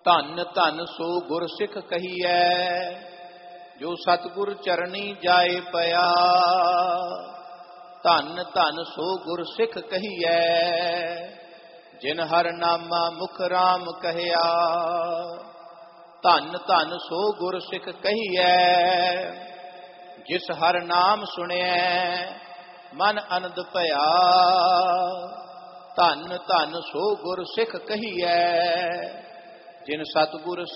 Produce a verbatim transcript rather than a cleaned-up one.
ਧਨ ਧਨ ਸੋ ਗੁਰ ਸਿੱਖ ਕਹੀਐ, ਜੋ ਸਤਿਗੁਰ ਚਰਣੀ ਜਾਏ ਪਿਆ। ਧਨ ਧਨ ਸੋ ਗੁਰ ਸਿੱਖ ਕਹੀਐ, ਜਿਨ ਹਰ ਨਾਮਾ ਮੁਖ ਰਾਮ ਕਹਿਆ। ਧਨ ਧਨ ਸੋ ਗੁਰ ਸਿੱਖ ਕਹੀਐ, ਜਿਸ ਹਰ ਨਾਮ ਸੁਣਿਐ ਮਨ ਆਨੰਦ ਭਇਆ। ਧਨ ਧਨ ਸੋ ਗੁਰ ਸਿੱਖ ਕਹੀਐ, ਜਿਨ ਸਤਿਗੁਰ